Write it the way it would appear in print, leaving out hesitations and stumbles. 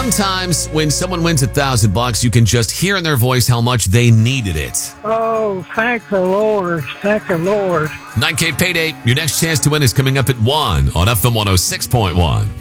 Sometimes when someone wins $1,000, you can just hear in their voice how much they needed it. Oh, thank the Lord. Thank the Lord. 9K payday. Your next chance to win is coming up at 1 on FM 106.1.